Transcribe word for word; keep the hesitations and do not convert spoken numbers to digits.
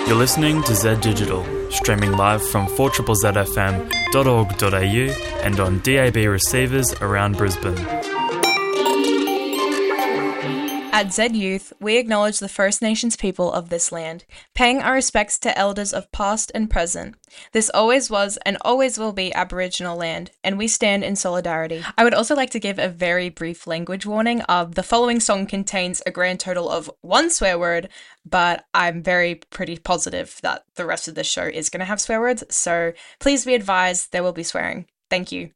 You're listening to Z Digital, streaming live from four Z Z F M dot org dot a u and on D A B receivers around Brisbane. At Z Youth, we acknowledge the First Nations people of this land, paying our respects to elders of past and present. This always was and always will be Aboriginal land, and we stand in solidarity. I would also like to give a very brief language warning of the following song contains a grand total of one swear word, but I'm very pretty positive that the rest of the show is going to have swear words, so please be advised there will be swearing. Thank you.